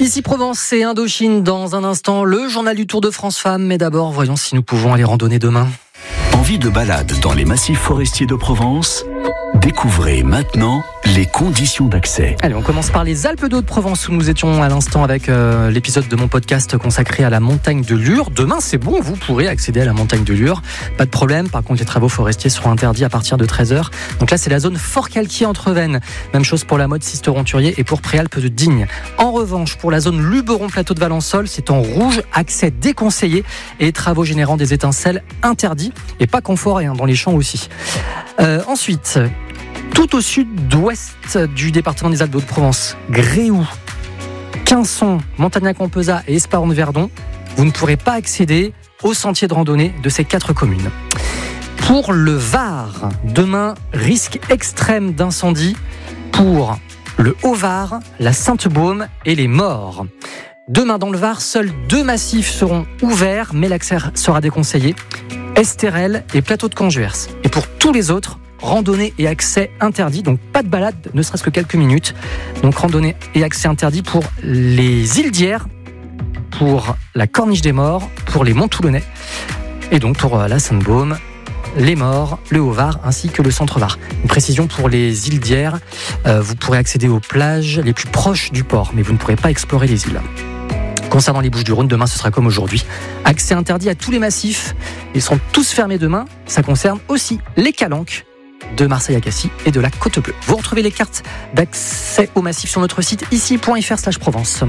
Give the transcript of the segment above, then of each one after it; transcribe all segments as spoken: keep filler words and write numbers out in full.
Ici Provence et Indochine dans un instant, le journal du Tour de France Femmes. Mais d'abord, voyons si nous pouvons aller randonner demain. Envie de balade dans les massifs forestiers de Provence ? Découvrez maintenant les conditions d'accès. Allez, on commence par les Alpes d'Haute-Provence où nous étions à l'instant avec euh, l'épisode de mon podcast consacré à la montagne de Lure. Demain, c'est bon, vous pourrez accéder à la montagne de Lure. Pas de problème, par contre, les travaux forestiers seront interdits à partir de treize heures. Donc là, c'est la zone Fort-Calquier entre Vennes. Même chose pour la Motte Sisteron-Turier et pour Préalpes de Digne. En revanche, pour la zone Luberon-Plateau de Valençol, c'est en rouge, accès déconseillé et travaux générant des étincelles interdits. Et pas confort et hein, dans les champs aussi. Euh, ensuite, tout au sud-ouest du département des Alpes d'Haute-Provence, Gréoux, Quinson, Montagnac-en-Pesat et Esparon-de-Verdon, vous ne pourrez pas accéder aux sentiers de randonnée de ces quatre communes. Pour le Var, demain, risque extrême d'incendie pour le Haut-Var, la Sainte-Baume et les Maures. Demain, dans le Var, seuls deux massifs seront ouverts, mais l'accès sera déconseillé. Estérel et Plateau de Conjuers. Et pour tous les autres, randonnée et accès interdit, donc pas de balade, ne serait-ce que quelques minutes. Donc randonnée et accès interdit pour les îles d'Hyères, pour la Corniche des Morts, pour les Monts-Toulonnais, et donc pour la Sainte-Baume, les Maures, le Haut-Var ainsi que le Centre-Var. Une précision pour les îles d'Hyères, euh, vous pourrez accéder aux plages les plus proches du port, mais vous ne pourrez pas explorer les îles. Concernant les Bouches-du-Rhône, demain ce sera comme aujourd'hui. Accès interdit à tous les massifs. Ils seront tous fermés demain. Ça concerne aussi les Calanques de Marseille à Cassis et de la Côte Bleue. Vous retrouvez les cartes d'accès au massif sur notre site ici point f r slash Provence.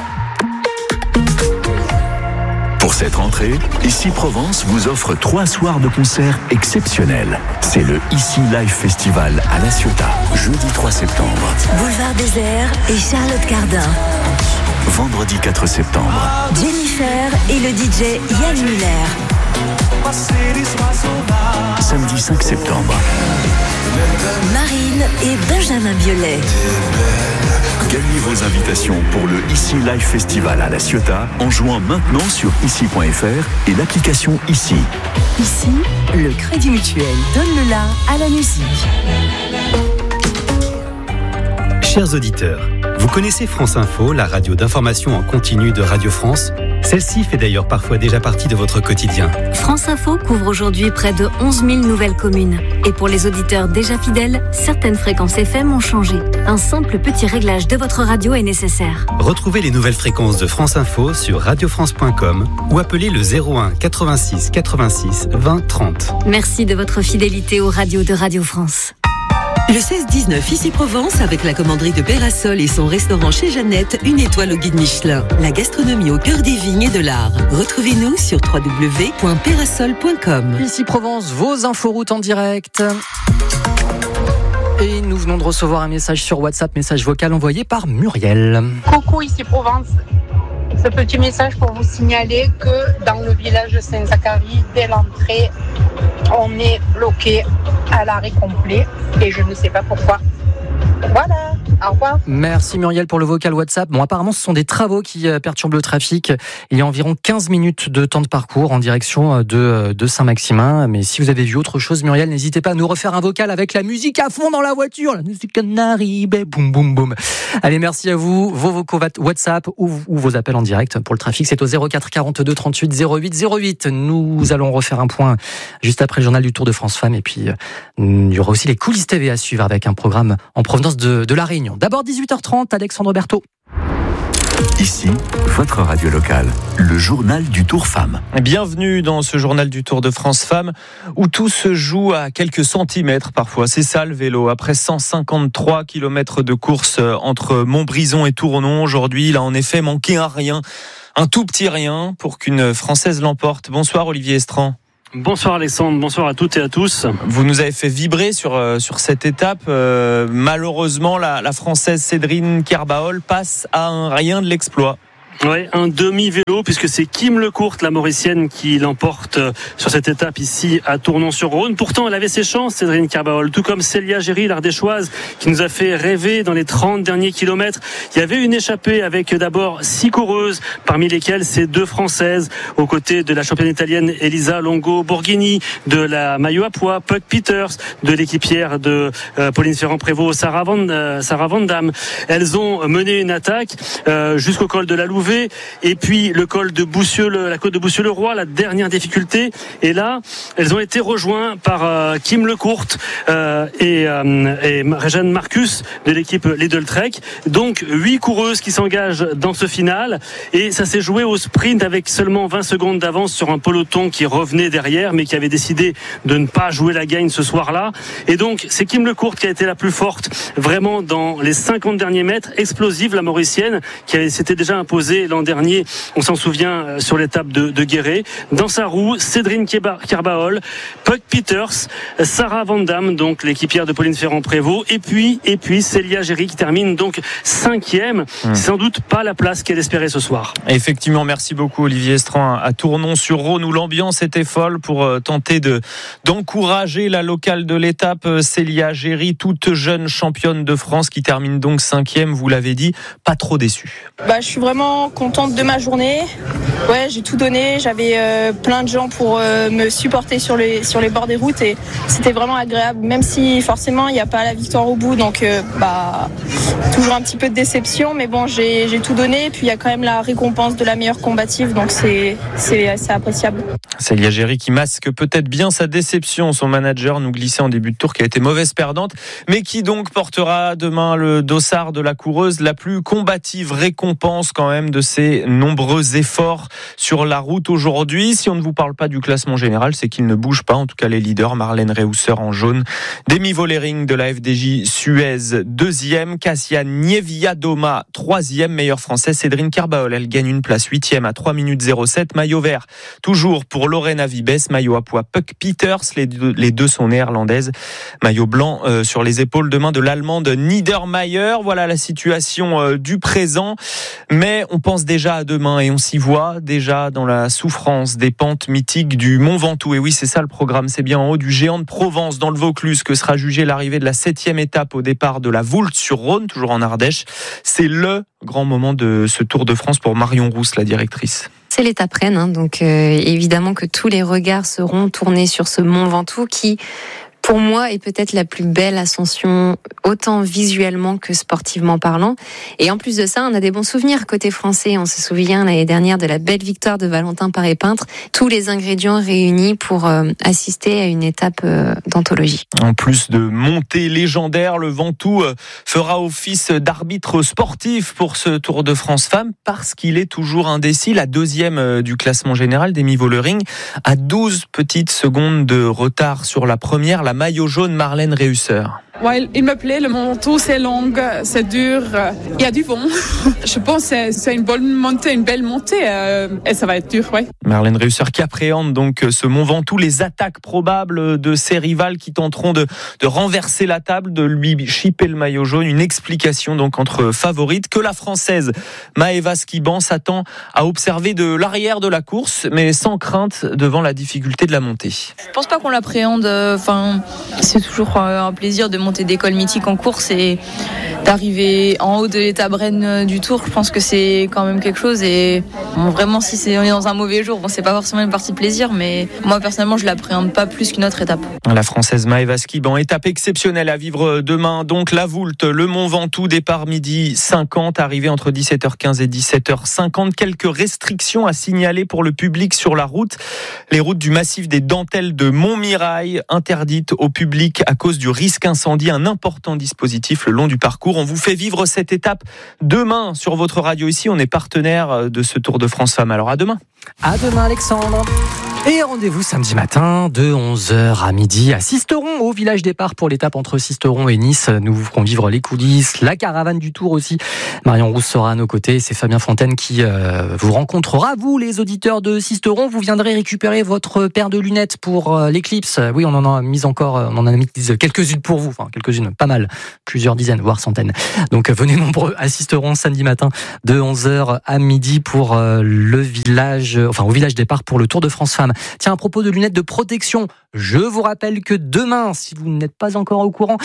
Pour cette rentrée, Ici Provence vous offre trois soirs de concerts exceptionnels. C'est le Ici Live Festival à La Ciotat, jeudi trois septembre. Boulevard Désert et Charlotte Cardin. Vendredi quatre septembre. Jennifer et le D J Yann Muller. Samedi cinq septembre. Marine et Benjamin Biolay. Gagnez vos invitations pour le Ici Live Festival à La Ciotat en jouant maintenant sur ici point f r et l'application Ici. Ici, le Crédit Mutuel donne le la à la musique. Chers auditeurs, vous connaissez France Info, la radio d'information en continu de Radio France ? Celle-ci fait d'ailleurs parfois déjà partie de votre quotidien. France Info couvre aujourd'hui près de onze mille nouvelles communes. Et pour les auditeurs déjà fidèles, certaines fréquences F M ont changé. Un simple petit réglage de votre radio est nécessaire. Retrouvez les nouvelles fréquences de France Info sur radio france point com ou appelez le zéro un quatre-vingt-six quatre-vingt-six vingt trente. Merci de votre fidélité aux radios de Radio France. Le seize dix-neuf, Ici Provence, avec la commanderie de Pérasol et son restaurant chez Jeannette, une étoile au guide Michelin. La gastronomie au cœur des vignes et de l'art. Retrouvez-nous sur w w w point pérasol point com. Ici Provence, vos inforoutes en direct. Et nous venons de recevoir un message sur WhatsApp, message vocal envoyé par Muriel. Coucou, Ici Provence. Ce petit message pour vous signaler que dans le village de Saint-Zacharie, dès l'entrée, on est bloqué à l'arrêt complet et je ne sais pas pourquoi. Voilà, au revoir. Merci Muriel pour le vocal WhatsApp. Bon, apparemment, ce sont des travaux qui perturbent le trafic. Il y a environ quinze minutes de temps de parcours en direction de, de Saint-Maximin. Mais si vous avez vu autre chose, Muriel, n'hésitez pas à nous refaire un vocal avec la musique à fond dans la voiture. La musique arrive, boum, boum, boum. Allez, merci à vous. Vos vocaux WhatsApp ou, ou vos appels en direct pour le trafic, c'est au zéro quatre quarante-deux trente-huit zéro huit zéro huit. Nous allons refaire un point juste après le journal du Tour de France Femmes. Et puis, il y aura aussi les coulisses T V à suivre avec un programme en provenance de, de La Réunion. D'abord dix-huit heures trente, Alexandre Berthaud. Ici, votre radio locale, le journal du Tour Femmes. Bienvenue dans ce journal du Tour de France Femmes où tout se joue à quelques centimètres parfois. C'est ça le vélo. Après cent cinquante-trois kilomètres de course entre Montbrison et Tournon, aujourd'hui, il a en effet manqué un rien, un tout petit rien pour qu'une Française l'emporte. Bonsoir Olivier Estran. Bonsoir Alexandre, bonsoir à toutes et à tous. Vous nous avez fait vibrer sur, euh, sur cette étape. Euh, malheureusement, la, la Française Cédrine Kerbaol passe à un rien de l'exploit. Ouais, un demi-vélo, puisque c'est Kim Lecourt, la Mauricienne, qui l'emporte sur cette étape ici à Tournon-sur-Rhône. Pourtant, elle avait ses chances, Séverine Carbaol, tout comme Célia Géry, l'Ardéchoise, qui nous a fait rêver dans les trente derniers kilomètres. Il y avait une échappée avec d'abord six coureuses, parmi lesquelles ces deux Françaises, aux côtés de la championne italienne Elisa Longo-Borghini, de la maillot à pois, Puck Peters, de l'équipière de euh, Pauline Ferrand-Prévôt, Sarah Van, euh, Sarah Van Damme. Elles ont mené une attaque euh, jusqu'au col de la Louvet, et puis le col de Boussieu, la côte de Boussieu-le-Roi, la dernière difficulté. Et là, elles ont été rejointes par euh, Kim Lecourt euh, et, euh, et Réjeanne Marcus de l'équipe Lidl Trek. Donc huit coureuses qui s'engagent dans ce final, et ça s'est joué au sprint avec seulement vingt secondes d'avance sur un peloton qui revenait derrière, mais qui avait décidé de ne pas jouer la gagne ce soir-là. Et donc c'est Kim Lecourt qui a été la plus forte, vraiment dans les cinquante derniers mètres, explosive, la Mauricienne, qui avait, s'était déjà imposée l'an dernier, on s'en souvient, sur l'étape de, de Guéret. Dans sa roue, Séverine Carbaol, Puck Peters, Sarah Van Damme, donc l'équipière de Pauline Ferrand-Prévôt, et puis, et puis Célia Géry qui termine donc cinquième. Mmh. Sans doute pas la place qu'elle espérait ce soir. Effectivement, merci beaucoup Olivier Estran à Tournon-sur-Rhône, où l'ambiance était folle pour tenter de, d'encourager la locale de l'étape, Célia Géry, toute jeune championne de France qui termine donc cinquième, vous l'avez dit, pas trop déçue. Bah, je suis vraiment contente de ma journée. Ouais, j'ai tout donné. J'avais euh, plein de gens pour euh, me supporter sur les sur les bords des routes, et c'était vraiment agréable. Même si forcément il n'y a pas la victoire au bout, donc euh, bah toujours un petit peu de déception. Mais bon, j'ai j'ai tout donné. Et puis il y a quand même la récompense de la meilleure combative, donc c'est c'est c'est appréciable. Célia Géry qui masque peut-être bien sa déception. Son manager nous glissait en début de tour qui a été mauvaise perdante, mais qui donc portera demain le dossard de la coureuse la plus combative. Récompense quand même de ses nombreux efforts sur la route aujourd'hui. Si on ne vous parle pas du classement général, c'est qu'il ne bouge pas. En tout cas, les leaders, Marlène Reusser en jaune, Demi Vollering de la F D J Suez deuxième, Cassia Niewiadoma troisième, meilleure française Séverine Carbaol, elle gagne une place huitième à trois minutes zéro sept. Maillot vert toujours pour Lorena Vibes, maillot à pois Puck Peters, les deux, les deux sont néerlandaises. Maillot blanc euh, sur les épaules demain de l'allemande Niedermayer. Voilà la situation euh, du présent, mais on pense déjà à demain et on s'y voit déjà dans la souffrance des pentes mythiques du Mont Ventoux. Et oui, c'est ça le programme, c'est bien en haut du géant de Provence dans le Vaucluse que sera jugée l'arrivée de la septième étape au départ de la Voulte-sur-Rhône, toujours en Ardèche. C'est le grand moment de ce Tour de France pour Marion Rousse, la directrice. C'est l'étape reine, hein, donc euh, évidemment que tous les regards seront tournés sur ce Mont Ventoux qui, pour moi, est peut-être la plus belle ascension, autant visuellement que sportivement parlant. Et en plus de ça, on a des bons souvenirs côté français. On se souvient l'année dernière de la belle victoire de Valentin Paré-Peintre. Tous les ingrédients réunis pour euh, assister à une étape euh, d'anthologie. En plus de montée légendaire, le Ventoux euh, fera office d'arbitre sportif pour ce Tour de France Femmes parce qu'il est toujours indécis. La deuxième euh, du classement général, Demi Vollering, à douze petites secondes de retard sur la première. La maillot jaune, Marlène Reusser. Ouais, il me plaît, le Ventoux, c'est long, c'est dur, il y a du vent. Je pense que c'est une bonne montée, une belle montée, euh, et ça va être dur, ouais. Marlène Reusser qui appréhende donc ce Mont Ventoux, les attaques probables de ses rivales qui tenteront de, de renverser la table, de lui chipper le maillot jaune. Une explication donc entre favorites que la Française Maëva Skiban s'attend à observer de l'arrière de la course, mais sans crainte devant la difficulté de la montée. Je pense pas qu'on l'appréhende, enfin, c'est toujours un plaisir de monter des cols mythiques en course et d'arriver en haut de l'étape reine du Tour. Je pense que c'est quand même quelque chose, et bon, vraiment si c'est, on est dans un mauvais jour, bon, c'est pas forcément une partie de plaisir, mais moi personnellement je l'appréhende pas plus qu'une autre étape. La Française Maëva Skiban, étape exceptionnelle à vivre demain, donc la Voulte, le Mont Ventoux, départ midi cinquante, arrivée entre dix-sept heures quinze et dix-sept heures cinquante. Quelques restrictions à signaler pour le public sur la route. Les routes du massif des Dentelles de Montmirail interdites au public à cause du risque incendie. Un important dispositif le long du parcours. On vous fait vivre cette étape demain sur votre radio ici. On est partenaire de ce Tour de France Femmes. Alors à demain. À demain Alexandre. Et rendez-vous samedi matin de onze heures à midi à Sisteron, au village départ pour l'étape entre Sisteron et Nice. Nous vous ferons vivre les coulisses, la caravane du Tour aussi. Marion Rousse sera à nos côtés. C'est Fabien Fontaine qui euh, vous rencontrera. Vous, les auditeurs de Sisteron, vous viendrez récupérer votre paire de lunettes pour euh, l'éclipse. Oui, on en a mis encore, on en a mis quelques-unes pour vous. Enfin, quelques-unes, pas mal. Plusieurs dizaines, voire centaines. Donc, venez nombreux à Sisteron samedi matin de onze heures à midi pour euh, le village, enfin, au village départ pour le Tour de France Femmes. Tiens, à propos de lunettes de protection, je vous rappelle que demain, si vous n'êtes pas encore au courant,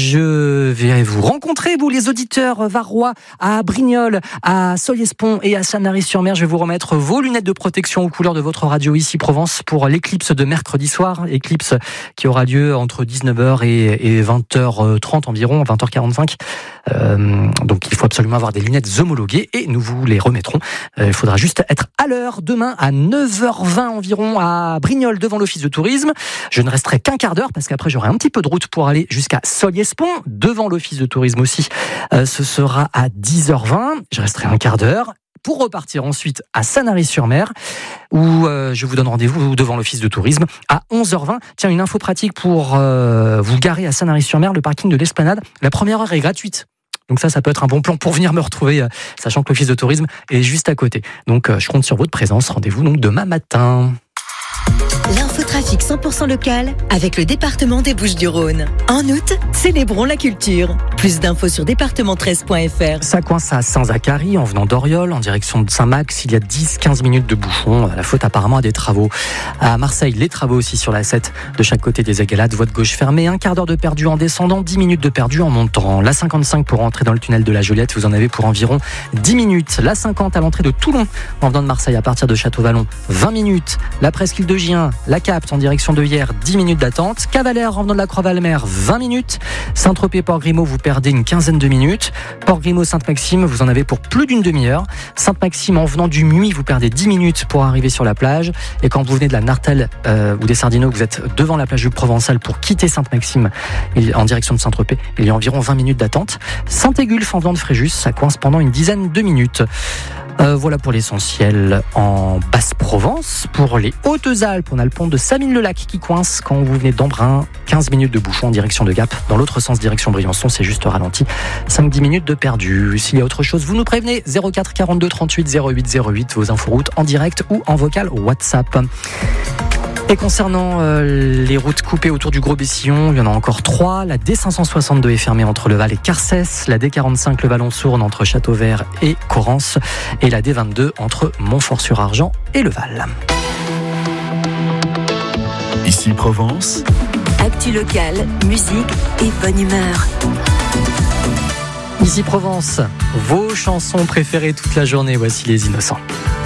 je vais vous rencontrer, vous les auditeurs varois, à Brignoles, à Solliès-Pont et à Sanary-sur-Mer. Je vais vous remettre vos lunettes de protection aux couleurs de votre radio ici Provence pour l'éclipse de mercredi soir. Éclipse qui aura lieu entre dix-neuf heures et vingt heures trente environ, vingt heures quarante-cinq. Euh, donc il faut absolument avoir des lunettes homologuées et nous vous les remettrons. Euh, il faudra juste être à l'heure demain à neuf heures vingt environ à Brignoles devant l'office de tourisme. Je ne resterai qu'un quart d'heure parce qu'après j'aurai un petit peu de route pour aller jusqu'à Solliès-Pont devant l'office de tourisme aussi. Euh, ce sera à dix heures vingt. Je resterai un quart d'heure pour repartir ensuite à Sanary-sur-Mer où euh, je vous donne rendez-vous devant l'office de tourisme à onze heures vingt. Tiens, une info pratique pour euh, vous garer à Sanary-sur-Mer, le parking de l'Esplanade. La première heure est gratuite. Donc ça, ça peut être un bon plan pour venir me retrouver, euh, sachant que l'office de tourisme est juste à côté. Donc euh, je compte sur votre présence. Rendez-vous donc demain matin. L'infotrafic cent pour cent local avec le département des Bouches-du-Rhône. En août, célébrons la culture. Plus d'infos sur département treize point f r. Ça coince à Saint-Zacharie en venant d'Oriol en direction de Saint-Max. Il y a dix à quinze minutes de bouchon. La faute apparemment à des travaux. À Marseille, les travaux aussi sur la sept de chaque côté des Égalades. Voie de gauche fermée. Un quart d'heure de perdu en descendant, dix minutes de perdu en montant. La cinquante-cinq pour entrer dans le tunnel de la Joliette. Vous en avez pour environ dix minutes. La cinquante à l'entrée de Toulon en venant de Marseille à partir de Château-Vallon. vingt minutes. La presqu'île de Gien. La Capte en direction de Hyères, dix minutes d'attente. Cavalère en venant de la Croix-Valmer, vingt minutes. Saint-Tropez-Port-Grimaud, vous perdez une quinzaine de minutes. Port-Grimaud-Sainte-Maxime, vous en avez pour plus d'une demi-heure. Sainte-Maxime, en venant du Muy, vous perdez dix minutes pour arriver sur la plage. Et quand vous venez de la Nartelle euh, ou des Sardinots, vous êtes devant la plage du Provençal pour quitter Sainte-Maxime en direction de Saint-Tropez. Il y a environ vingt minutes d'attente. Saint-Égulphe en venant de Fréjus, ça coince pendant une dizaine de minutes. Euh, voilà pour l'essentiel en Basse-Provence. Pour les Hautes-Alpes, on a le pont de Samine-le-Lac qui coince quand vous venez d'Embrun. quinze minutes de bouchon en direction de Gap. Dans l'autre sens, direction Briançon, c'est juste ralenti. cinq à dix minutes de perdu. S'il y a autre chose, vous nous prévenez. zéro quatre quarante-deux trente-huit zéro huit zéro huit, vos inforoutes en direct ou en vocal WhatsApp. Et concernant euh, les routes coupées autour du Gros-Bessillon, il y en a encore trois. La D cinq cent soixante-deux est fermée entre Le Val et Carcès. La D quarante-cinq, le Vallon-Sourne entre Châteauvert et Corrence. Et la D vingt-deux entre Montfort-sur-Argent et Le Val. Ici Provence. Actu locale, musique et bonne humeur. Ici Provence, vos chansons préférées toute la journée. Voici Les Innocents.